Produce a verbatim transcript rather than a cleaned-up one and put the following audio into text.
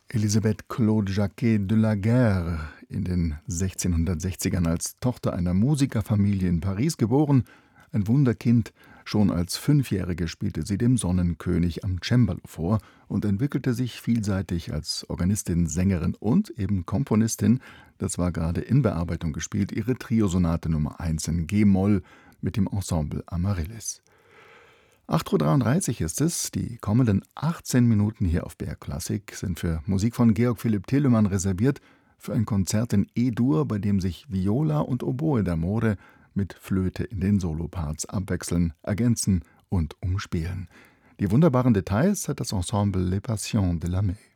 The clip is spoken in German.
Elisabeth Claude Jacquet de la Guerre, in den sechzehnhundertsechzigern als Tochter einer Musikerfamilie in Paris geboren, ein Wunderkind, schon als Fünfjährige spielte sie dem Sonnenkönig am Cembalo vor und entwickelte sich vielseitig als Organistin, Sängerin und eben Komponistin. Das war gerade in Bearbeitung gespielt, ihre Triosonate Nummer eins in G-Moll mit dem Ensemble Amaryllis. acht Uhr dreiunddreißig ist es. Die kommenden achtzehn Minuten hier auf B R Klassik sind für Musik von Georg Philipp Telemann reserviert, für ein Konzert in E-Dur, bei dem sich Viola und Oboe d'amore mit Flöte in den Soloparts abwechseln, ergänzen und umspielen. Die wunderbaren Details hat das Ensemble Les Passions de la Mer.